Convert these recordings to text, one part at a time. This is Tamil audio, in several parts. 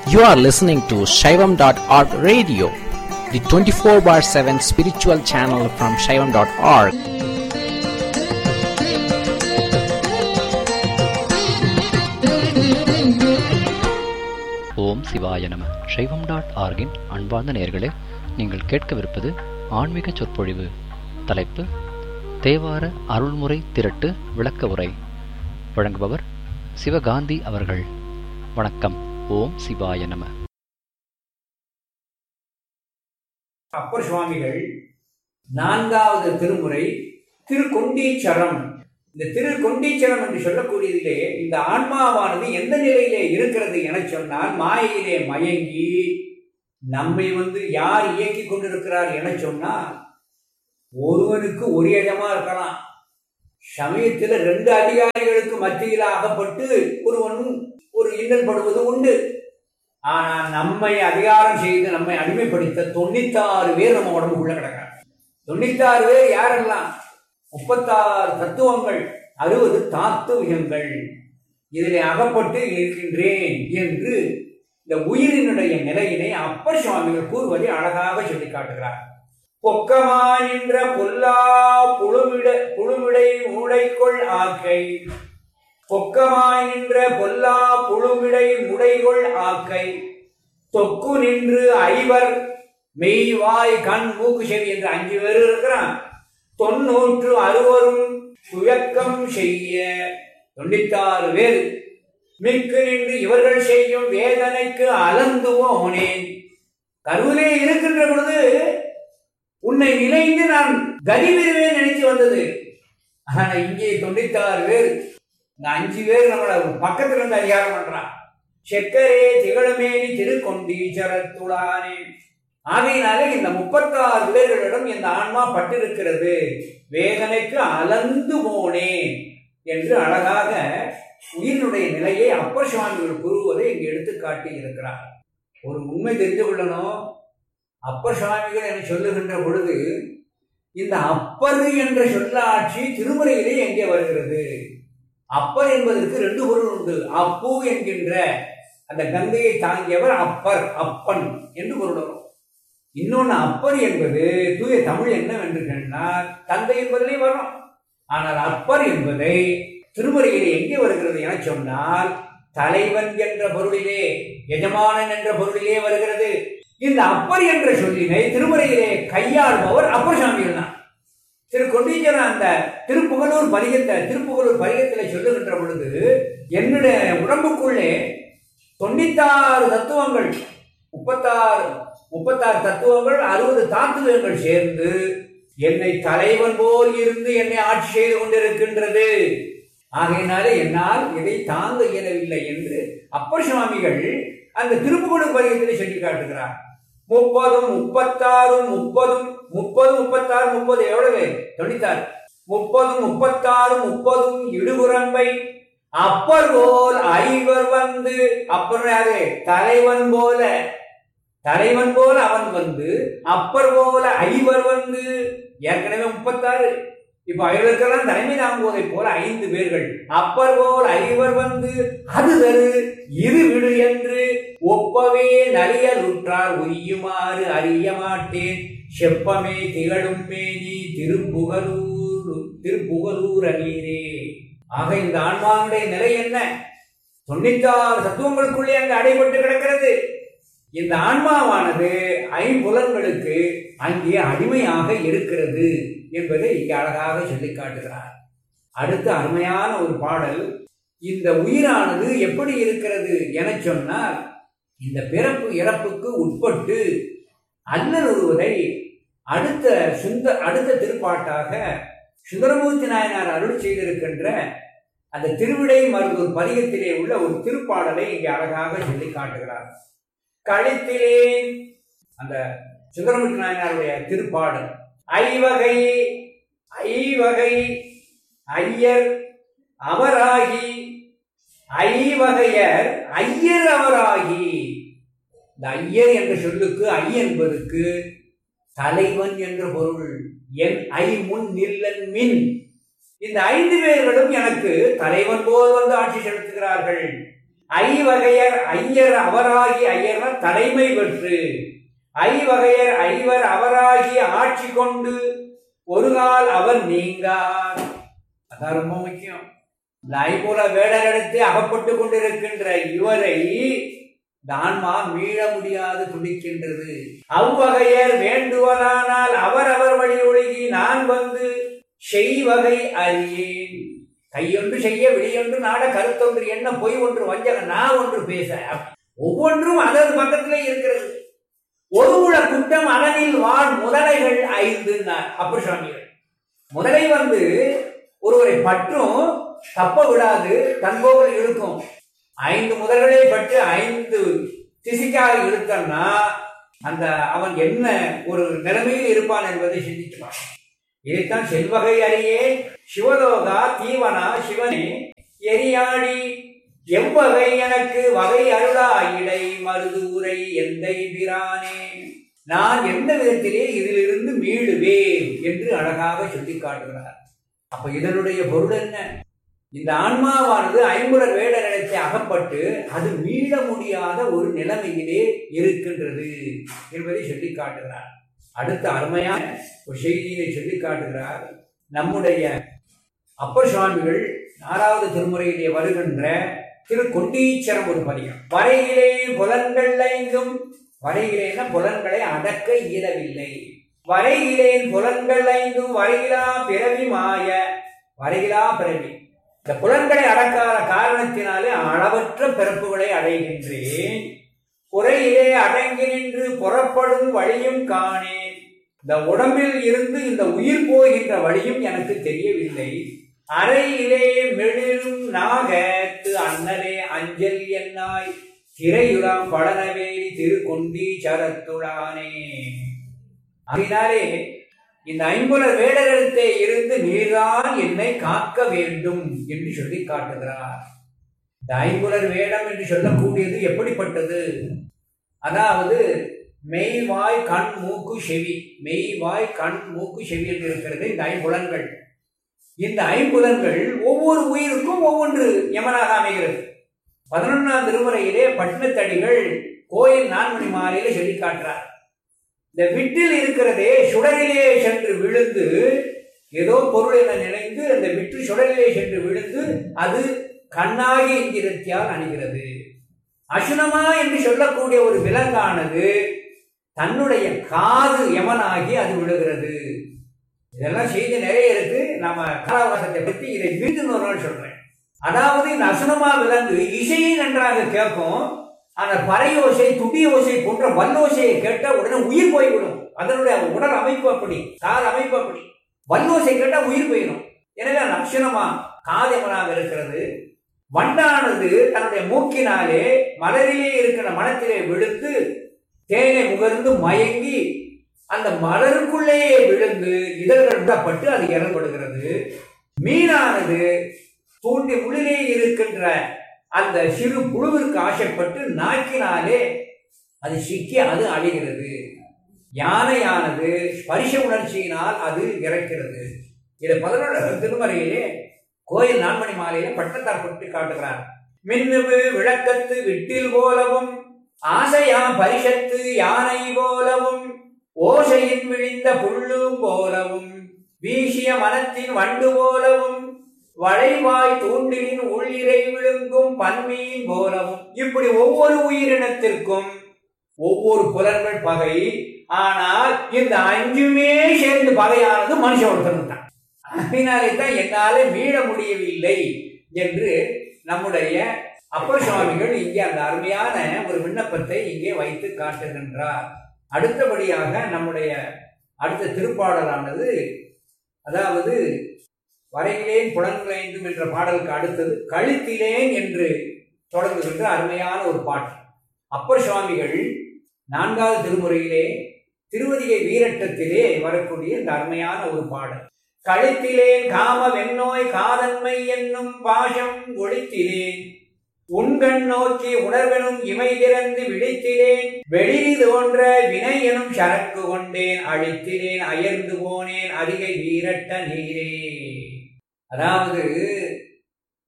You are listening to Shaivam.org radio, the 24/7 spiritual channel from Shaivam.org. ஓம் சிவாய நம. Shaivam.org-இன் அன்பார்ந்த நேயர்களே, நீங்கள் கேட்கவிருப்பது ஆன்மீக சொற்பொழிவு. தலைப்பு தேவார அருள்முறை திரட்டு விளக்க உரை. வழங்குபவர் சிவகாந்தி அவர்கள். வணக்கம். ஓம் சிவாய நம. அப்பர் சுவாமிகள் 4வது திருமுறை திருக்கொண்டீச்சரம். இந்த திருக்கொண்டீச்சரம் என்று சொல்லக்கூடியதிலே இந்த ஆன்மாவானது எந்த நிலையிலே இருக்கிறது என சொன்னால், மாயையிலே மயங்கி நம்மை யார் இயக்கி கொண்டிருக்கிறார் என சொன்னால், ஒருவனுக்கு ஒரு இடமா இருக்கலாம். சமயத்தில் 2 அதிகாரிகளுக்கு மத்தியில் அகப்பட்டு ஒருவனும் ஒரு இன்னல் படுவது உண்டு. ஆனால் நம்மை அதிகாரம் செய்து நம்மை அடிமைப்படுத்த 96 பேர் நம்ம உடம்புக்குள்ள கிடக்கிறாங்க. 96 பேர் யாரெல்லாம்? 36 தத்துவங்கள், 60 தாத்துவியங்கள். இதில் அகப்பட்டு இருக்கின்றேன் என்று இந்த உயிரினுடைய நிலையினை அப்பர் சுவாமிகள் கூறுவதை அழகாக சொல்லி காட்டுகிறார். பொக்கமாய் நின்ற பொல்லா புழுமிடை மூளைக்குள் ஆக்கை, பொக்கமாய் நின்ற பொல்லா புழுமிடை முடைகொள் ஆக்கை, தொக்கு நின்று ஐவர் மெய் வாய் கண் மூக்கு செவி என்று 5 பேர் இருக்கிறான். 90 துயக்கம் செய்ய 96 பேர் மிக்கு நின்று இவர்கள் செய்யும் வேதனைக்கு அலந்துவோனேன். கருவிலே இருக்கின்ற பொழுது உன்னை நினைந்து நான் கதிவிருவே நினைச்சு வந்தது. ஆனா இங்கே 96 பேர், இந்த 5 பேர் நம்மள பக்கத்துல இருந்து அதிகாரம் பண்றான். செக்கரே திகழமேனி திருக்கொண்டீச்சரத்துளானே. ஆகையினாலே இந்த 36 பேர்களிடம் இந்த ஆன்மா பட்டிருக்கிறது. வேதனைக்கு அலந்து போனேன் என்று அழகாக உயிரினுடைய நிலையை அப்பர் சுவாமிகள் கூறுவதை இங்கு எடுத்து காட்டி இருக்கிறார். ஒரு உண்மை தெரிந்து கொள்ளணும். அப்பர் சுவாமிகள் என சொல்லுகின்ற பொழுது இந்த அப்பர் என்ற சொல்லாட்சி திருமுறையிலே எங்கே வருகிறது? அப்பர் என்பதற்கு 2 பொருள் உண்டு. அப்பு என்கின்ற அந்த கங்கையை தாங்கியவர் அப்பர், அப்பன் என்று பொருள் வரும். இன்னொன்று அப்பர் என்பது தூய தமிழ் என்னவென்று கேட்டால் தந்தை என்பதிலே வரும். ஆனால் அப்பர் என்பதை திருமுறையிலே எங்கே வருகிறது என சொன்னால், தலைவன் என்ற பொருளிலே, எஜமானன் என்ற பொருளிலே வருகிறது. இந்த அப்பர் என்ற சொல்லினை திருமுறையிலே கையாள்பவர் அப்பர் சுவாமிகள் தான். திருக்கொண்டீச்சரம் அந்த திருப்புகலூர் பதிகத்தில் சொல்லுகின்ற பொழுது, என்னுடைய உடம்புக்குள்ளே 96 தத்துவங்கள், 36 தத்துவங்கள், 60 தாத்துவங்கள் சேர்ந்து என்னை தலைவன் போல் இருந்து என்னை ஆட்சி செய்து கொண்டிருக்கின்றது. ஆகையினாலே என்னால் இதை தாங்க இயலவில்லை என்று அப்பர் சுவாமிகள் அந்த திருப்புகலூர் பதிகத்திலே சொல்லி காட்டுகிறார். 30 36 எவ்வளவு? 96. 30 36 30 இடுகுரம்பை அப்பர் போல் ஐவர் வந்து, அப்பர் யாரு? தலைவன் போல அவன் வந்து, அப்பர் போல ஐவர் வந்து. ஏற்கனவே 36. இப்ப ஐவருக்கெல்லாம் தலைமை தாங்குவதை போல 5 பேர்கள். அப்பர் போல் ஐவர் வந்து அது தரு இரு விடு என்று ஒப்பவே நலியலுற்றார் உய்யுமாறு அறிய மாட்டேன் செப்பமே திகழும் மேனி திருப்புகலூர் அநீரே. ஆக இந்த ஆன்மாவுடைய நிலை என்ன? 96 தத்துவங்களுக்குள்ளே அங்கு அடைபட்டு கிடக்கிறது. இந்த ஆன்மாவானது 5 புலன்களுக்கு அங்கே அடிமையாக இருக்கிறது என்பதை இங்கே அழகாக சொல்லி காட்டுகிறார். அடுத்த அருமையான ஒரு பாடல். இந்த உயிரானது எப்படி இருக்கிறது என சொன்னால், இந்த பிறப்பு இறப்புக்கு உட்பட்டு அல்லல் உருவதை அடுத்த திருப்பாட்டாக சுந்தரமூர்த்தி நாயனார் அருள் செய்திருக்கின்ற அந்த திருவிடை மருதூர் பதிகத்திலே உள்ள ஒரு திருப்பாடலை இங்கே அழகாக சொல்லி காட்டுகிறார். கழித்திலே அந்த சுந்தரமூர்த்தி நாயனாருடைய திருப்பாடல். ஐவகை ஐயர் அவராகி, ஐவகையர் ஐயர் அவராகி. இந்த ஐயர் என்ற சொல்லுக்கு ஐ என்பதற்கு தலைவன் என்ற பொருள். என் ஐ முன் நில்லன் மின். இந்த 5 பேர்களும் எனக்கு தலைவன் போல் வந்து ஆட்சி செலுத்துகிறார்கள். ஐவகையர் ஐயர் அவராகி ஐயர் தலைமை பெற்று ஐவகையர் ஐவர் அவராகி ஆட்சி கொண்டு ஒரு கால் அவர் நீங்கார். அதான் ரொம்ப முக்கியம். இந்த ஐம்புல வேடரிடத்தை அகப்பட்டு கொண்டிருக்கின்ற இவரை ஆன்மா மீள முடியாது துடிக்கின்றது. அவ்வகையர் வேண்டுவதானால் அவர் அவர் வழி ஒழுகி நான் வந்து செய்வகை அறியேன். கையொன்று செய்ய விடியொன்று நாட கருத்தொன்று என்ன பொய் ஒன்று வஞ்சக நான் ஒன்று பேச ஒவ்வொன்றும் அதது பக்கத்திலே இருக்கிறது. ஒரு முழ குற்றம் அதனில் வாழ் முதலைகள் 5 அப்பர் சுவாமிகள். முதலை வந்து ஒருவரை பற்றும் தப்ப விடாது, தன்போல் இழுக்கும். 5 முதல்களை பற்றி 5 திசைக்காக இழுத்தன்னா அந்த அவன் என்ன ஒரு நிலைமையில் இருப்பான் என்பதை சிந்திச்சுப்பான். இதைத்தான் செல்வகை அறியே சிவலோகா தீவனா சிவனே எரியாடி எவ்வகை எனக்கு வகை அருளா இடை மருதூரை எந்தை பிரானே. நான் எந்த விதத்திலே இதிலிருந்து மீளுவேன் என்று அழகாக சொல்லி காட்டுகிறார். அப்ப இதனுடைய பொருள் என்ன? இந்த ஆன்மாவானது ஐம்புலர் வேடரிடத்தை அகப்பட்டு அது மீள முடியாத ஒரு நிலைமையிலே இருக்கின்றது என்பதை சொல்லி காட்டுகிறார். அடுத்த அருமையான ஒரு செய்தியை சொல்லி காட்டுகிறார். நம்முடைய அப்பர் சுவாமிகள் 4வது திருமுறையிலே வருகின்ற திரு கொண்டீச்சரம் ஒரு பதிகம். வரையிலே புலன்கள் 5ம், வரையிலேன புலன்களை அடக்க இயலவில்லை. வரையிலேன் புலன்கள் 5ம் வரையிலா பிறவி மாய. வரையிலா பிறவி, இந்த புலன்களை அடக்காத காரணத்தினாலே அளவற்ற பிறப்புகளை அடைகின்றேன். குறையிலே அடங்கி நின்று புறப்படும் வழியும் காணேன். இந்த உடம்பில் இருந்து இந்த உயிர் போகின்ற வழியும் எனக்கு தெரியவில்லை. அறையிலே மெழிலும் நாகத்து அண்ணலே அஞ்சல் என்னாய் திரையுலாம் பழனவேலி திரு கொண்டீச்சரத்துளானே. அதனாலே இந்த ஐம்புலர் வேடரிடத்தே இருந்து நீர்தான் என்னை காக்க வேண்டும் என்று சொல்லி காட்டுகிறார். இந்த ஐம்புலர் வேடம் என்று சொல்லக்கூடியது எப்படிப்பட்டது? அதாவது மெய்வாய் கண் மூக்கு செவி, மெய்வாய் கண் மூக்கு செவி என்று இருக்கிறது இந்த ஐம்புலன்கள். இந்த ஐம்புலன்கள் ஒவ்வொரு உயிருக்கும் ஒவ்வொன்று யமனாக அமைகிறது. 11ஆம் திருமுறையிலே பட்டினத்தடிகள் கோயில் 4 மணி மாலையிலே சொல்லி காட்டுறார். இந்த விட்டில் இருக்கிறதே சுடரிலே சென்று விழுந்து ஏதோ பொருள் என நினைந்து அந்த விட்டு சுடரிலே சென்று விழுந்து அது கண்ணாகி என்கிறத்தியால் அணிகிறது. அசுனமா என்று சொல்லக்கூடிய ஒரு விலங்கானது தன்னுடைய காது யமனாகி அது விழுகிறது. இதெல்லாம் செய்தி நிறைய இருக்கு. நம்ம காலாவாசத்தை பற்றி இதை மீண்டும் ஒரு நாள் சொல்றேன். அதாவது இந்த அசுனமா விலங்கு இசையை நன்றாக கேட்கும். அந்த பறையோசை துடியோசை போன்ற வல்லோசையை கேட்ட உடனே உயிர் போய்விடும். அதனுடைய உடல் அமைப்பு அப்படி, காது அமைப்பு அப்படி. வல்லோசை கேட்டா உயிர் போயிடும். எனவே அந்த அசுனமா காதமனாக இருக்கிறது. வண்டானது தன்னுடைய மூக்கினாலே மலரிலே இருக்கிற மனத்திலே விழுந்து தேனை முகர்ந்து மயங்கி அந்த மலருக்குள்ளேயே விழுந்து இதழ்கள் விடப்பட்டு அது இறங்கப்படுகிறது. மீனானது தூண்டி உள்ளே இருக்கின்ற அந்த சிறு புழுவிற்கு ஆசைப்பட்டு நாக்கினாலே அது சிக்கி அது அழிகிறது. யானையானது ஸ்பரிச உணர்ச்சியினால் அது இறக்கிறது. இதை 11 திருமறையிலே கோயில் 4 மணி மாலையிலே பட்டத்தார் பற்றி காட்டுகிறார். மின்னுவு விளக்கத்து விட்டில் போலவும் ஆசையா பரிசத்து யானை போலவும் ஓசையின் விழிந்த புல்லும் போலவும் வீசிய மனத்தின் வண்டு போலவும் வளைவாய் தூண்டிலின் உள்ளிரை விழுங்கும் பன்மீன் போலவும். இப்படி ஒவ்வொரு உயிரினத்திற்கும் ஒவ்வொரு புலன்கள் பகை. ஆனால் இந்த 5மே சேர்ந்து பகையானது மனுஷ ஒருத்தன் தான். அதனாலே தான் என்னாலே மீள முடியவில்லை என்று நம்முடைய அப்பர் சுவாமிகள் இங்கே அந்த அருமையான ஒரு விண்ணப்பத்தை இங்கே வைத்து காட்டுகின்றார். அடுத்தபடியாக நம்முடைய அடுத்த திருப்பாடலானது, அதாவது வரையிலேன் புலன்கள் 5 என்ற பாடலுக்கு அடுத்தது கழித்திலேன் என்று தொடங்குகின்ற அருமையான ஒரு பாட்டு. அப்பர் சுவாமிகள் 4வது திருமுறையிலே திருவதிகை வீரட்டத்திலே வரக்கூடிய இந்த அருமையான ஒரு பாடல். கழித்திலேன் காம வெண்ணோய் காதன்மை என்னும் பாசம் ஒழித்திலேன் உண்கண் நோக்கி உணர்வெனும் இமை திறந்து விழித்திலேன் வெளிரி தோன்ற வினை எனும் சரக்கு கொண்டேன் அழித்திலேன் அயர்ந்து போனேன் அதிகை வீரட்ட நீரே. அதாவது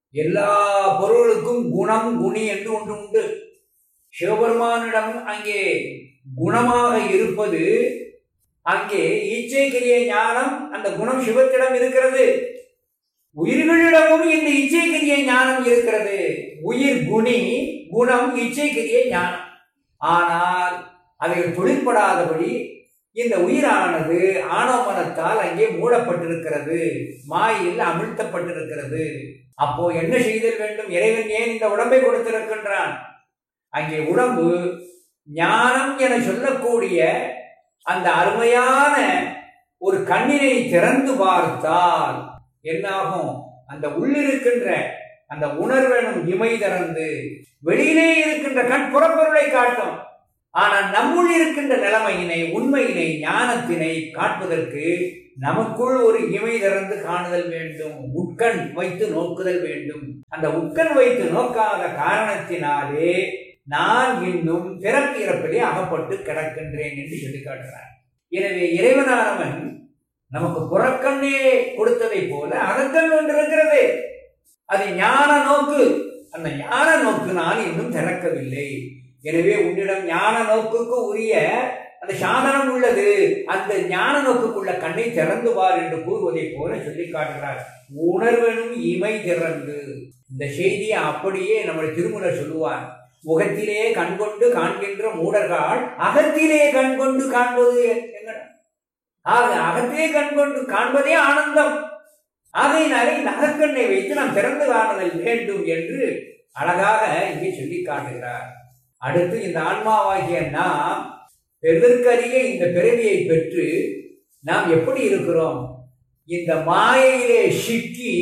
எல்லா பொருளுக்கும் குணம் குணி என்று ஒன்று உண்டு. சிவபெருமானிடம் அங்கே குணமாக இருப்பது, அங்கே இச்சை கிரிய ஞானம், அந்த குணம் சிவத்திடம் இருக்கிறது. உயிர்களிடமும் இந்த இச்சை கிரிய ஞானம் இருக்கிறது. உயிர் குணி, குணம் இச்சை கிரிய ஞானம். ஆனால் அவைகள் தொழிற்படாதபடி இந்த உயிரானது ஆணவ மனத்தால் அங்கே மூடப்பட்டிருக்கிறது, மாயில் அமிழ்த்தப்பட்டிருக்கிறது. அப்போ என்ன செய்தல் வேண்டும்? இறைவன் ஏன் இந்த உடம்பை கொடுத்திருக்கின்றான்? அங்கே உடம்பு ஞானம் என சொல்லக்கூடிய அந்த அருமையான ஒரு கண்ணினை திறந்து பார்த்தால் என்னாகும்? அந்த உள்ளிருக்கின்ற அந்த உணர்வெனும் இமை திறந்து வெளியிலே இருக்கின்ற கண் புறப்பொருளை காட்டும். ஆனால் நம்முள் இருக்கின்ற நிலைமையினை, உண்மையினை, ஞானத்தினை காட்டுவதற்கு நமக்குள் ஒரு இமை திறந்து காணுதல் வேண்டும், உட்கண் வைத்து நோக்குதல் வேண்டும். அந்த உட்கண் வைத்து நோக்காத காரணத்தினாலே நான் இன்னும் பிறப்பு இறப்பிலே அகப்பட்டு கிடக்கின்றேன் என்று சொல்லி காட்டுகிறார். எனவே இறைவனானவன் நமக்கு புறக்கண்ணே கொடுத்ததை போல அகக்கண் ஒன்று இருக்கிறது. அது ஞான நோக்கு. அந்த ஞான நோக்கு நான் இன்னும் திறக்கவில்லை. எனவே உன்னிடம் ஞான நோக்குக்கு உரிய அந்த சாதனம் உள்ளது. அந்த ஞான நோக்குக்குள்ள கண்ணை திறந்து பார் என்று கூறுவதை போல சொல்லி காட்டுகிறார். உணர்வெனும் இமை திறந்து. இந்த செய்தியை அப்படியே நம்முடைய திருமூலர் சொல்லுவார். முகத்திலே கண்கொண்டு காண்கின்ற மூடர்கள் அகத்திலே கண்கொண்டு காண்பது என்ன? ஆக அகத்திலே கண்கொண்டு காண்பதே ஆனந்தம். ஆகையினாலே இந்த அகக்கண்ணை வைத்து நாம் திறந்து காணுதல் வேண்டும் என்று அழகாக இங்கே சொல்லி காட்டுகிறார். அடுத்து இந்த ஆன்மாவாகிய நாம் பெருதற்கரிய இந்த பிறவியை பெற்று நாம் எப்படி இருக்கிறோம்? இந்த மாயையிலே சிக்கி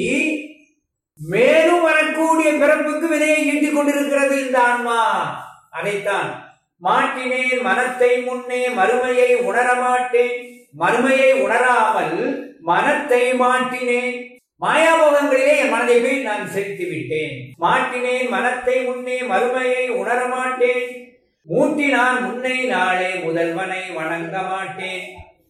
மேலும் வரக்கூடிய பிறப்புக்கு விதையை ஈட்டிக் கொண்டிருக்கிறது இந்த ஆன்மா. அதைத்தான் மாட்டினேன் மனத்தை முன்னே மறுமையை உணரமாட்டேன், மறுமையை உணராமல் மனத்தை மாட்டினேன். மாயாபோகங்களிலே என் மனதை போய் நான் செலுத்தி விட்டேன். மாட்டினேன் மனத்தை முன்னே மறுமையை உணரமாட்டேன், மூட்டினான் முன்னை நாளே முதல்வனை வணங்க மாட்டேன்.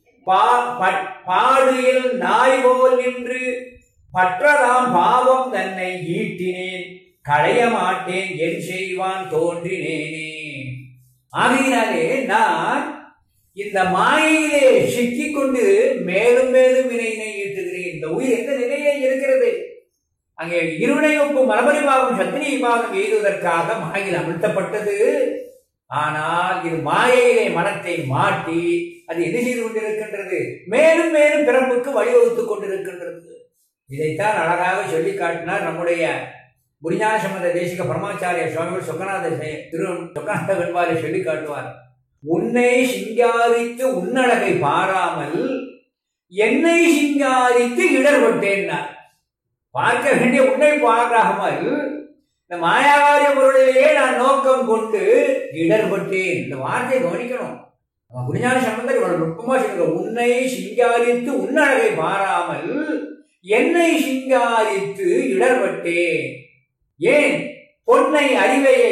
பாடுயில் நாய் போல் நின்று பற்றதாம் பாவம் தன்னை ஈட்டினேன், களைய மாட்டேன் என் செய்வான் தோன்றினேனே. ஆகையினாலே நான் இந்த மாயையிலே சிக்கிக் கொண்டு மேலும் மேலும் வினையினை ஈட்டுகிறேன். இந்த உயிர் எந்த நிலையிலே இருக்கிறது? அங்கே இருவினை ஒப்பு மரபணி பாகம் சத்தினி பாகம் எய்துவதற்காக மாயில் அமிழ்த்தப்பட்டது. ஆனால் இது மாயையிலே மனத்தை மாட்டி அது என்ன செய்து கொண்டிருக்கின்றது? மேலும் மேலும் பிறப்புக்கு வழிவகுத்துக் கொண்டிருக்கின்றது. இதைத்தான் அழகாக சொல்லி காட்டினார் நம்முடைய குருஞான சம்பந்த தேசிக பரமாச்சாரிய சுவாமிகள் சொக்கநாத சொக்கநாத வெண்பாலை சொல்லி காட்டுவார். உன்னை சிங்காரித்து உன்னழகை பாராமல் என்னை சிங்காரித்து இடர்பட்டேன். பார்க்க வேண்டிய உன்னை பாராமல் இந்த மாயாவாரிய பொருளிலேயே நான் நோக்கம் கொண்டு இடர்பட்டேன். இந்த வார்த்தையை கவனிக்கணும். குருஞான சம்பந்தர் இவ்வளவு நுட்பமா சொல்லுங்க. உன்னை சிங்காரித்து உன்னழகை பாராமல் என்னை சிங்காரித்து இடர்பட்டேன். ஏன்? பொன்னை அறிவையை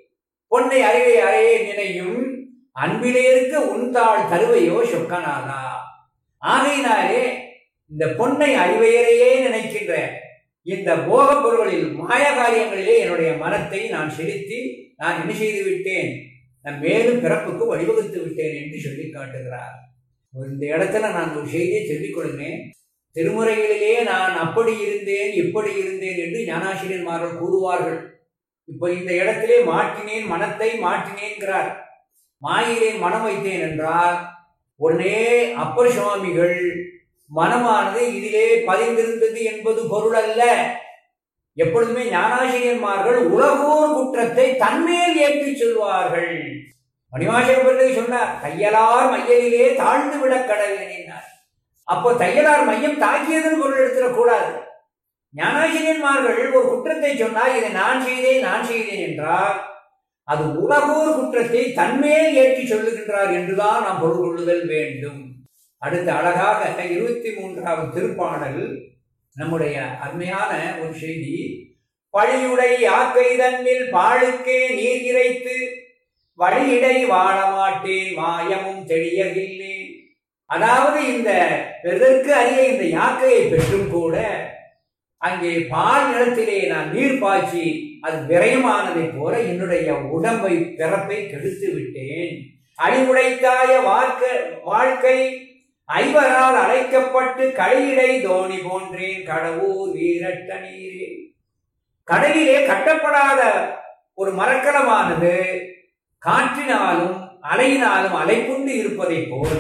அறையே நினையும் அன்பிலே இருக்க உன்தாள் தருவையோ சொக்கனாதா. ஆகையினாலே இந்த பொன்னை அறிவையரையே நினைக்கின்ற இந்த போக பொருள்களில் மாய காரியங்களிலே என்னுடைய மனத்தை நான் செலுத்தி நான் என்ன செய்து விட்டேன்? நான் மேலும் பிறப்புக்கு வழிவகுத்து விட்டேன் என்று சொல்லி காட்டுகிறார். இந்த இடத்துல நான் ஒரு செய்தியை சொல்லிக் கொடுத்தேன். திருமுறைகளிலே நான் அப்படி இருந்தேன் இப்படி இருந்தேன் என்று ஞானாசிரியன்மார்கள் கூறுவார்கள். இப்ப இந்த இடத்திலே மாற்றினேன் மனத்தை மாற்றினேன்கிறார். மாயிலே மனம் வைத்தேன் என்றால் உடனே அப்பர் சுவாமிகள் மனமானது இதிலே பதிந்திருந்தது என்பது பொருள் அல்ல. எப்பொழுதுமே ஞானாசிரியன்மார்கள் உலகோர் குற்றத்தை தன்மேல் ஏற்றி சொல்வார்கள். மணிவாசகர் சொன்னார், தையலார் மையலிலே தாழ்ந்து விட கடலினார். அப்போ தையலார் மையம் தாக்கியதுன்னு பொருள் எடுத்துடக்கூடாது. ஞானாசிரியன்மார்கள் ஒரு குற்றத்தை சொன்னால் இதை நான் செய்தேன் என்றால் அது உலகோர் குற்றத்தை தன்மேல் ஏற்றி சொல்லுகின்றார் என்றுதான் நாம் பொருள் கொள்ளுதல் வேண்டும். அடுத்த அழகாக 23வது திருப்பாடல் நம்முடைய அருமையான ஒரு செய்தி. பழியுடை யாக்கை தன்னில் பாழுக்கே நீர் இறைத்து வழியிடை வாழ மாட்டேன் மாயமும் தெரியவில்லை. அதாவது இந்த பெருதற்கு அறிய இந்த யாக்கையை பெற்றும் கூட அங்கே பால் நிலத்திலே நான் நீர் பாய்ச்சி அது விரயமானதை போல என்னுடைய உடம்பை பிறப்பை கெடுத்து விட்டேன். அழிவுடைத்தாய வாழ்க்கை ஐவரால் அழைக்கப்பட்டு கடையிடை தோணி போன்றேன் கடவுர் வீரட்ட நீரே. கடலிலே கட்டப்படாத ஒரு மரக்கலமானது காற்றினாலும் அலையினாலும் அலைப்புண்டு இருப்பதை போல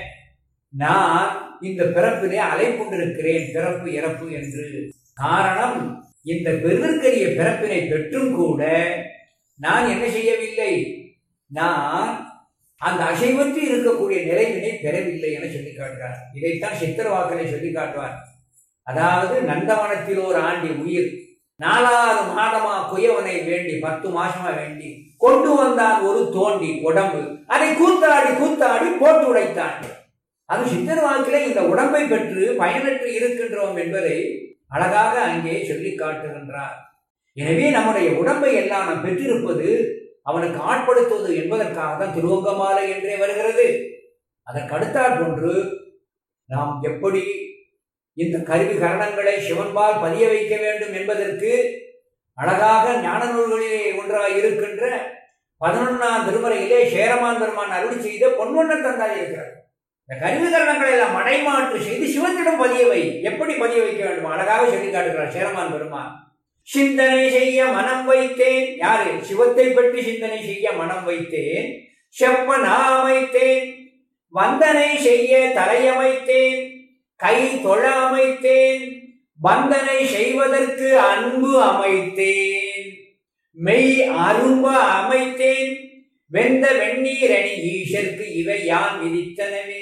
நான் இந்த பிறப்பிலே அலைப்புண்டிருக்கிறேன், பிறப்பு இறப்பு என்று. காரணம், இந்த பெருக்கரிய பிறப்பினை பெற்றும் கூட நான் என்ன செய்யவில்லை, நான் அந்த அசைவற்று இருக்கக்கூடிய நிலையினை பெறவில்லை என சொல்லி காட்டுறார். இதைத்தான் சித்திர வாக்கிலே சொல்லி காட்டுவார். அதாவது நந்தவனத்தில் ஒரு ஆண்டி உயிர் 4 மாதமா குயவனை வேண்டி 10 மாசமா வேண்டி கொண்டு வந்தான் ஒரு தோண்டி உடம்பு, அதை கூத்தாடி கூத்தாடி போட்டு உடைத்தான். அது சித்தர் வாக்கிலே இந்த உடம்பை பெற்று பயனற்று இருக்கின்றோம் என்பதை அழகாக அங்கே சொல்லி காட்டுகின்றார். எனவே நம்முடைய உடம்பை எல்லாம் நாம் பெற்றிருப்பது அவனுக்கு ஆட்படுத்துவது என்பதற்காக தான் திருவங்கமாலை என்றே வருகிறது. அதற்கு அடுத்தாற் போன்று நாம் எப்படி இந்த கருவி கரணங்களை சிவன்பால் பதிய வைக்க வேண்டும் என்பதற்கு அழகாக ஞான நூல்களிலே ஒன்றாக இருக்கின்ற 11ஆம் திருமுறையிலே சேரமான் பெருமான் அருளி செய்த பொன்வண்ணன் தந்தாய் இருக்கிறார். இந்த கருவி கரணங்களை எல்லாம் மடைமாற்று செய்து சிவத்திடம் பதிய வை. எப்படி பதிய வைக்க வேண்டும் அழகாக சொல்லி காட்டுகிறார் சேரமான் பெருமான். சிந்தனை செய்ய மனம் வைத்தேன். யாரு? சிவத்தை பற்றி சிந்தனை செய்ய மனம் வைத்தேன். செப்ப நான் அமைத்தேன். வந்தனை செய்ய தலையமைத்தேன். கை தொழ அமைத்தேன். வந்தனை செய்வதற்கு அன்பு அமைத்தேன். மெய் அரும்ப அமைத்தேன். வெந்த வெந்நீர் அணி ஈசற்கு இவை யான் விதித்தனவே.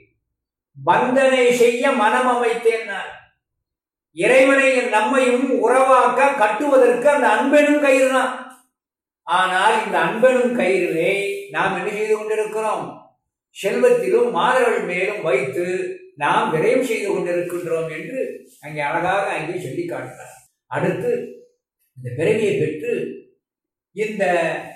வந்தனை செய்ய மனம் அமைத்தேன். இறைவனை நம்மையும் உறவாக்க கட்டுவதற்கு அந்த அன்பெனும் கயிறு தான். ஆனால் இந்த அன்பெனும் கயிறுவை நாம் என்ன செய்து கொண்டிருக்கிறோம்? செல்வத்திலும் மாதர்கள் மேலும் வைத்து நாம் விரயம் செய்து கொண்டிருக்கின்றோம் என்று அங்கே அழகாக அங்கே சொல்லி காட்டுகிறார். அடுத்து இந்த பிறவியை பெற்று இந்த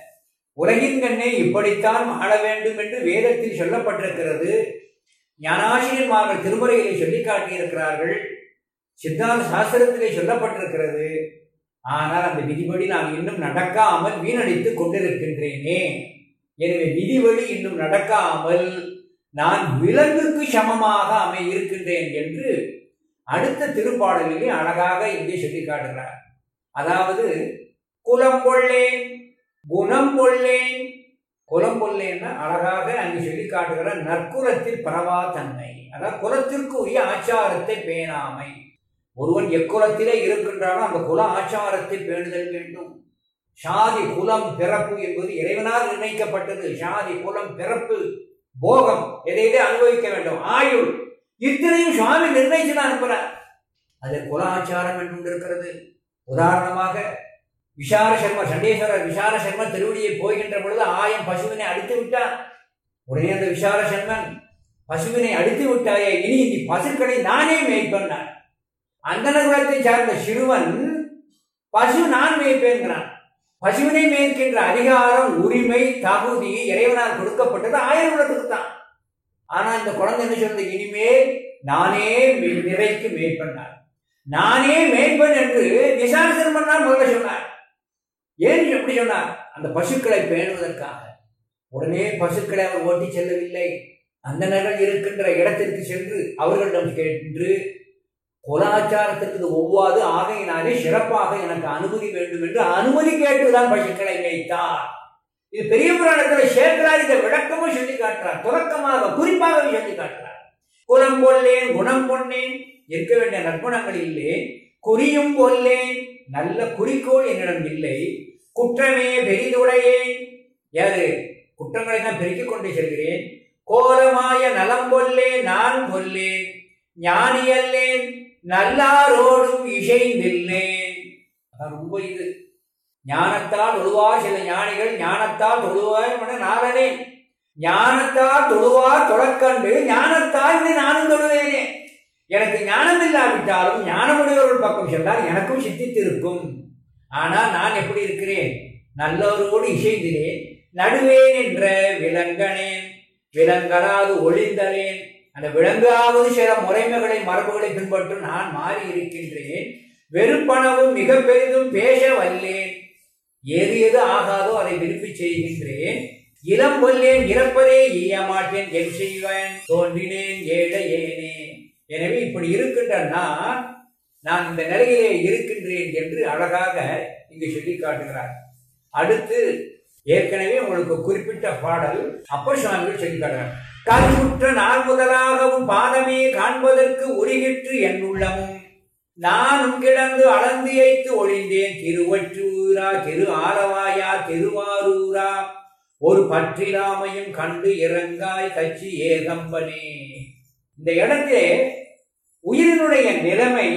உலகின் கண்ணே இப்படித்தான் ஆள வேண்டும் என்று வேதத்தில் சொல்லப்பட்டிருக்கிறது. ஞானாசிரியன்மார்கள் திருமுறையிலே சொல்லி காட்டியிருக்கிறார்கள். சித்தாந்த சாஸ்திரத்திலே சொல்லப்பட்டிருக்கிறது. ஆனால் அந்த விதிபடி நான் இன்னும் நடக்காமல் வீணடித்துக் கொண்டிருக்கின்றேனே. எனவே விதிவழி இன்னும் நடக்காமல் நான் விலங்குக்கு சமமாக இருக்கின்றேன் என்று அடுத்த திருப்பாடலிலே அழகாக இங்கே சொல்லி காட்டுகிறார். அதாவது குலம் கொள்ளேன், குணம் கொள்ளேன். குலம் கொள்ளேன்னா அழகாக அங்கே சொல்லி காட்டுகிற நற்குலத்தில் பரவா தன்மை, அதாவது குலத்திற்கு உரிய ஆச்சாரத்தை பேணாமை. ஒருவன் எக்குலத்திலே இருக்கின்றானோ அந்த குல ஆச்சாரத்தை பேணுதல் வேண்டும். சாதி குலம் பிறப்பு என்பது இறைவனால் நிர்ணயிக்கப்பட்டது. சாதி குலம் பிறப்பு போகம் எதையிலே அனுபவிக்க வேண்டும், ஆயுள், இத்தனையும் சுவாமி நிர்ணயிச்சு தான் அனுப்புறார். அது குல ஆச்சாரம் என்று இருக்கிறது. உதாரணமாக விஷால சர்ம சண்டேஸ்வரர் விஷால சர்ம திருவடியை போகின்ற பொழுது ஆயம் பசுவினை அடித்து விட்டார். உடனே அந்த விஷால சர்மன் பசுவினை அடித்து விட்டாயே, இனி இந்த பசுக்களை நானே மேய்ப்பேன். அந்தன குலத்தை சார்ந்த சிறுவன் பசு நான் மேய்ப்பேன்கிறான். பசுவினை மேய்க்கின்ற அதிகாரம், உரிமை, தகுதி இறைவனால் கொடுக்கப்பட்டது 1000 குலத்துக்கு தான். ஆனா இந்த குழந்தை என்ன சொல்றது? இனிமேல் நானே நிறைக்கு மேய்ப்பேன், நானே மேய்ப்பேன் என்று விசால சர்மன் தான் முதல்ல சொன்னார். ஏன் எப்படி சொன்னார்? அந்த பசுக்களை பேணுவதற்காக. உடனே பசுக்களை அவர் ஓட்டி செல்லவில்லை. அந்தணர்கள் இருக்கின்ற இடத்திற்கு சென்று அவர்களிடம் கேட்டு குலாச்சாரத்திற்கு ஒவ்வாது ஆகையினாலே சிறப்பாக எனக்கு அனுமதி வேண்டும் என்று அனுமதி கேட்டுதான் பசுக்களை மேய்த்தார். இது பெரிய புராணத்தில் சேர்க்கிறார். இதை விளக்கமும் சொல்லி காட்டுறார், துறக்கமாக குறிப்பாகவே சொல்லி காட்டுறார். குலம் கொள்ளேன், குணம் கொண்டேன், இருக்க வேண்டிய நற்குணங்கள் இல்லை. குறியும் கொள்ளேன், நல்ல குறிக்கோள் என்னிடம் இல்லை. குற்றமே பெரிதுடையேன், யாரு குற்றங்களை தான் பெருக்கிக் கொண்டு செல்கிறேன். கோலமாய நலம் கொல்லேன், நான் கொல்லேன், ஞானியல்லேன், நல்லாரோடும் இசைந்தில்லேன். ரொம்ப இது ஞானத்தால் தொழுவார் சில ஞானிகள், ஞானத்தால் தொழுவார் நாளனே, ஞானத்தால் தொழுவார் தொடக்கண்டு, ஞானத்தால் நானும் தொழுவேனே. எனக்கு ஞானம் இல்லாவிட்டாலும் ஞானமுடையவர்கள் பக்கம் சென்றால் எனக்கும் சித்தித்திருக்கும். ஆனால் நான் எப்படி இருக்கிறேன்? நல்லவரோடு இசைந்தினேன், நடுவேன் என்ற விலங்கனேன், விலங்கலாது ஒளிந்தனேன். அந்த விலங்காவது சில முறைமைகளை மரபுகளை பின்பற்றும் நான் மாறி இருக்கின்றேன். வெறுப்பனவும் மிக பெரிதும் பேச வல்லேன். எது எது ஆகாதோ அதை விரும்பி செய்கின்றேன். இளம் கொல்லேன் இறப்பதே ஈய மாட்டேன். என் செய்வேன் தோன்றினேன் ஏழையேனே. எனவே இப்படி இருக்கின்ற நான் இந்த நிலையிலே இருக்கின்றேன் என்று அழகாக இங்கு சொல்லி காட்டுகிறார். அடுத்து ஏற்கனவே உங்களுக்கு குறிப்பிட்ட பாடல் அப்பர் சுவாமிகள் சொல்லி காட்டுகிறார். கல்முற்ற நாள் முதலாகவும் பாதமே காண்பதற்கு உருகிற்று என் உள்ளமும் நானும் கிடந்து அளந்து வைத்து ஒளிந்தேன். திருவற்றூரா திரு ஆலவாயா திருவாரூரா ஒரு பற்றிலாமையும் கண்டு இறங்காய் கட்சி ஏகம்பனே. இந்த இடத்திலே உயிரினுடைய நிலைமை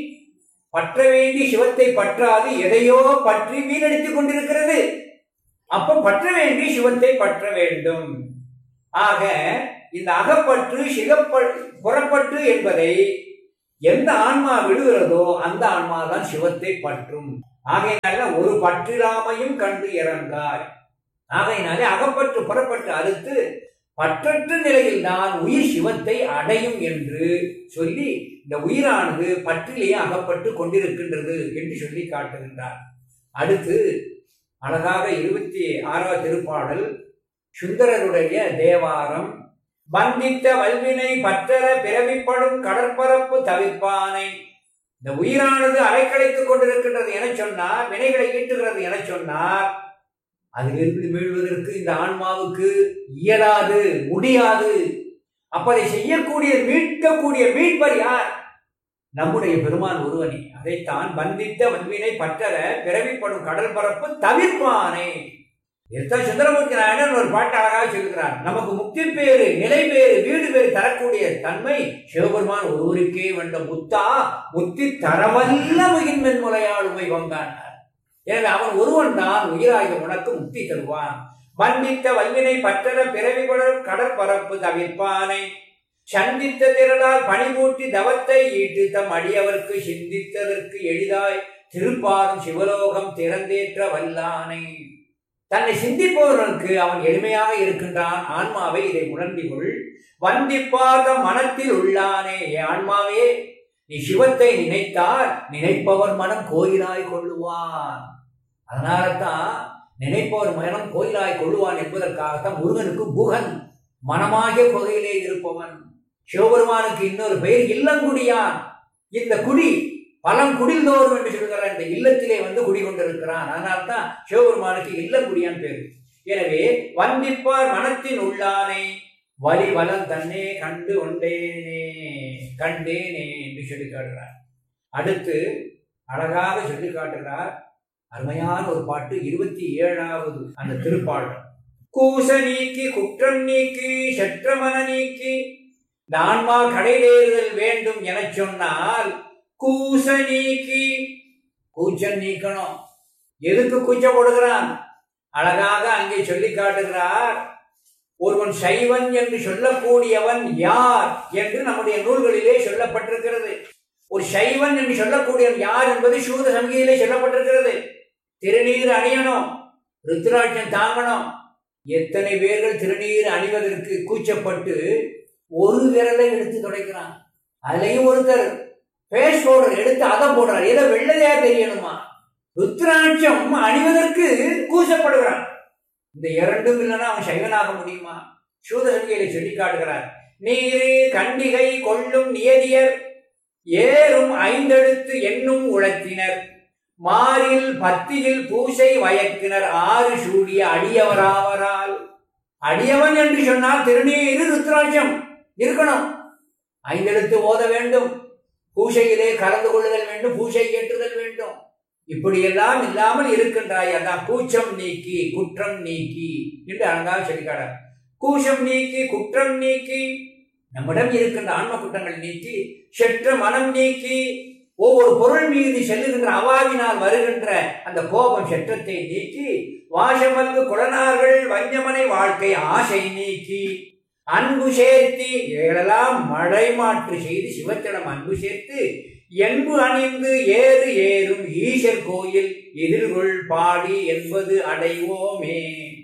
பற்ற வேண்டி சிவத்தை பற்றாது எதையோ பற்றி வீணடித்துக் கொண்டிருக்கிறது. அப்ப பற்ற வேண்டி சிவத்தை பற்ற வேண்டும். ஆக இந்த அகப்பற்று புறப்பற்று என்பதை எந்த ஆன்மா விடுகிறதோ அந்த ஆன்மா தான் சிவத்தை பற்றும். ஆகையினால ஒரு பற்றிலாமையும் கண்டு இறங்காய். ஆகையினாலே அகப்பற்று புறப்பட்டு அறுத்து பற்றற்ற நிலையில் தான் உயிர் சிவத்தை அடையும் என்று சொல்லி இந்த உயிரானது பற்றிலேயே அகப்பட்டு கொண்டிருக்கின்றது என்று சொல்லி காட்டுகின்றார். அடுத்து அழகாக 26வது திருப்பாடல் சுந்தரருடைய தேவாரம். பந்தித்த வல்வினை பற்றற பிறவிப்படும் கடற்பரப்பு தவிர்ப்பானை. இந்த உயிரானது அலைக்கடைத்துக் கொண்டிருக்கின்றது என சொன்னார், வினைகளை ஈட்டுகிறது என சொன்னார். அதிலிருந்து மீள்வதற்கு இந்த ஆன்மாவுக்கு இயலாது, முடியாது. அப்பதை செய்யக்கூடிய மீட்கக்கூடிய மீட்பர் யார்? நம்முடைய பெருமான் ஒருவனே. அதைத்தான் பந்தித்த வல்வினை பற்றற பிறவிப்படும் கடல் பரப்பு தவிர்ப்பானே. சுந்தரமூர்த்தி நாயனர் ஒரு பாட்டு அழகாக சொல்கிறார். நமக்கு முக்தி பேரு, நிலை பேரு, வீடு பேரு தரக்கூடிய தன்மை சிவபெருமான் ஒருவருக்கே வந்த முத்தா முத்தி தரவல்ல முகின்மென் முறையாளுமை வந்தானார். எனவே அவன் ஒருவன் தான் உயிராகிய உனக்கு முக்தி தருவான். பந்தித்த வல்வினை பற்றற பிறவிப்படும் கடற்பரப்பு தவிர்ப்பானை. சந்தித்த திரளால் பணிமூட்டி தவத்தை ஈட்டு தம் அடியவர்க்கு சிந்தித்ததற்கு எளிதாய் திருப்பாரும் சிவலோகம் திறந்தேற்ற வல்லானை. தன்னை சிந்திப்பவர்களுக்கு அவன் எளிமையாக இருக்கின்றான். ஆன்மாவை இதை உணர்ந்திகொள். வந்திப்பாத மனத்தில் உள்ளானே. ஆன்மாவே, நீ சிவத்தை நினைத்தால் நினைப்பவர் மனம் கோயிலாய் கொள்ளுவான். அதனால்தான் நினைப்பவர் மனம் கோயிலாய் கொள்ளுவான் என்பதற்காகத்தான் முருகனுக்கு குகன், மனமாகிய கோயிலே இருப்பவன். சிவபெருமானுக்கு இன்னொரு பெயர் இல்லங்குடியான். இந்த குடி பழங்குடில் தோறும் என்று சொல்கிறார். இந்த இல்லத்திலே குடி கொண்டிருக்கிறான். அதனால்தான் சிவபெருமானுக்கு இல்லங்குடியான் பேர். எனவே வந்திப்பார் மனத்தின் உள்ளானை வலி வலம் தன்னே கண்டு கொண்டேனே கண்டேனே என்று சொல்லி காட்டுகிறார். அடுத்து அழகாக சொல்லி காட்டுகிறார். அருமையான ஒரு பாட்டு 27வது அந்த திருப்பாடல். கூச நீக்கி குற்றம் நீக்கி சற்றமன நீக்கி இந்த ஆன்மா கடைதேறுதல் வேண்டும் என சொன்னால் கூச நீக்கி, கூச்சம் நீக்கணும். எதுக்கு கூச்சம் கொடுக்கிறான்? அழகாக அங்கே சொல்லி காட்டுகிறார். ஒருவன் சைவன் என்று சொல்லக்கூடியவன் யார் என்று நம்முடைய நூல்களிலே சொல்லப்பட்டிருக்கிறது. ஒரு சைவன் என்று சொல்லக்கூடியவன் யார் என்பது சூத சங்கீதிலே சொல்லப்பட்டிருக்கிறது. திருநீர் அணியணும், ருத்ராட்சம் தாங்கணும். எத்தனை பேர்கள் திருநீர் அணிவதற்கு கூச்சப்பட்டு ஒரு விரலை எடுத்து துடைக்கிறான். அதுலயும் ஒருத்தர் பேஸ் பவுடர் எடுத்து அதை போடுறார். ஏதோ வெள்ளையா தெரியணுமா? ருத்ராட்சம் அணிவதற்கு கூச்சப்படுகிறான். இந்த இரண்டும் இல்லைன்னா அவன் சைவனாக முடியுமா? சூத சங்கீதிலே சொல்லி காட்டுகிறார். நீரு கண்டிகை கொள்ளும் நியதியர் ஏறும் ஐந்தெழுத்து என்னும் உளத்தினர் மாறில் பத்தியில் பூசை வயக்கினர் ஆறு சூடிய அடியவராவரால். அடியவன் என்று சொன்னால் திருநீரு ருத்ராட்சம் இருக்கணும், ஐந்தெழுத்து ஓத வேண்டும், பூசையிலே கலந்து கொள்ளுதல் வேண்டும், பூசை ஏற்றுதல் வேண்டும். இப்படியெல்லாம் இல்லாமல் இருக்கின்றாய். அதான் கூச்சம் நீக்கி குற்றம் நீக்கி என்று அழகாக சொல்லிக்காட. கூச்சம் நீக்கி குற்றம் நீக்கி நம்மிடம் இருக்கின்ற ஆன்ம குற்றங்கள் நீக்கி செற்ற மனம் நீக்கி ஒவ்வொரு பொருள் மீது செல்லுகின்ற அவாவினால் வருகின்ற அந்த கோபம் செற்றத்தை நீக்கி வாசமல்கு குடனார்கள் வஞ்சமனை வாழ்க்கை ஆசை நீக்கி அன்பு சேர்த்தி இவைகளெல்லாம் மழை மாற்று செய்து சிவத்திடம் அன்பு சேர்த்து என்பு அணிந்து ஏறு ஏறும் ஈசர் கோயில் எதிர்கொள் பாடி என்பது அடைவோமே.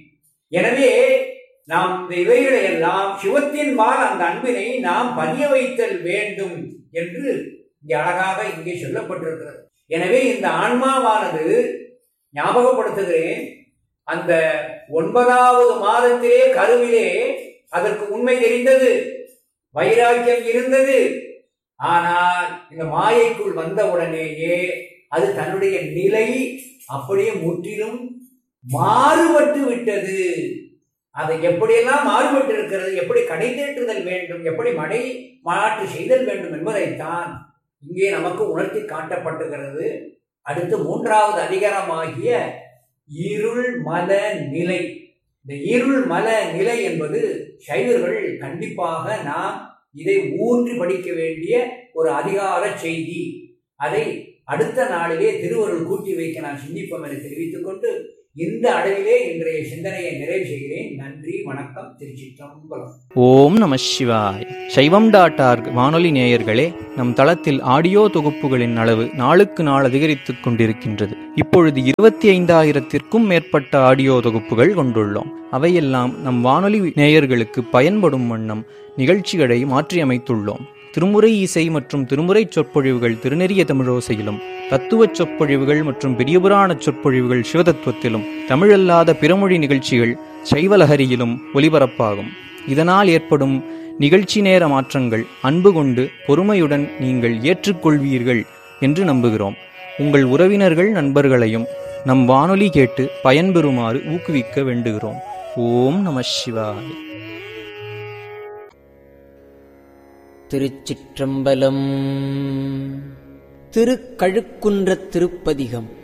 எனவே நாம் இந்த இவைகளை எல்லாம் சிவத்தின் பால் அந்த அன்பினை நாம் பதிய வைத்தல் வேண்டும் என்று இங்கே அழகாக இங்கே சொல்லப்பட்டிருக்கிறது. எனவே இந்த ஆன்மாவானது, ஞாபகப்படுத்துகிறேன், அந்த 9வது மாதத்திலே கருவிலே அதற்கு உண்மை தெரிந்தது, வைராக்கியம் இருந்தது. ஆனால் இந்த மாயைக்குள் வந்தவுடனேயே அது தன்னுடைய நிலை அப்படியே முற்றிலும் மாறுபட்டு விட்டது. அதை எப்படியெல்லாம் மாறுபட்டு இருக்கிறது, எப்படி கடை தேற்றுதல் வேண்டும், எப்படி மடை மாற்று செய்தல் வேண்டும் என்பதைத்தான் இங்கே நமக்கு உணர்த்தி காட்டப்பட்டுகிறது. அடுத்து 3வது அதிகாரமாகிய இருள் மல நிலை. இந்த இருள் மல நிலை என்பது சைவர்கள் கண்டிப்பாக நாம் இதை ஊன்றி படிக்க வேண்டிய ஒரு அதிகார செய்தி. அதை அடுத்த நாளிலே திருவருள் கூட்டி வைக்க நான் சிந்திப்போம் என தெரிவித்துக் கொண்டு இந்த அளவிலே இன்றைய சிந்தனையை நிறைவு செய்கிறேன். நன்றி, வணக்கம், திருச்சிற்றம்பலம். ஓம் நம சிவாய். சைவம்.org வானொலி நேயர்களே, நம் தளத்தில் ஆடியோ தொகுப்புகளின் அளவு நாளுக்கு நாள் அதிகரித்துக் கொண்டிருக்கின்றது. இப்பொழுது 25,000த்திற்கும் மேற்பட்ட ஆடியோ தொகுப்புகள் கொண்டுள்ளோம். அவையெல்லாம் நம் வானொலி நேயர்களுக்கு பயன்படும் வண்ணம் நிகழ்ச்சிகளை மாற்றியமைத்துள்ளோம். திருமுறை இசை மற்றும் திருமுறை சொற்பொழிவுகள் திருநெறிய தமிழோசையிலும், தத்துவச் சொற்பொழிவுகள் மற்றும் பெரியபுராண சொற்பொழிவுகள் சிவதத்துவத்திலும், தமிழல்லாத பிறமொழி நிகழ்ச்சிகள் சைவலஹரியிலும் ஒலிபரப்பாகும். இதனால் ஏற்படும் நிகழ்ச்சி நேர மாற்றங்கள் அன்பு கொண்டு பொறுமையுடன் நீங்கள் ஏற்றுக்கொள்வீர்கள் என்று நம்புகிறோம். உங்கள் உறவினர்கள் நண்பர்களையும் நம் வானொலி கேட்டு பயன்பெறுமாறு ஊக்குவிக்க வேண்டுகிறோம். ஓம் நம சிவாய. திருச்சிற்றம்பலம். திருக்கழுக்குன்ற திருப்பதிகம்.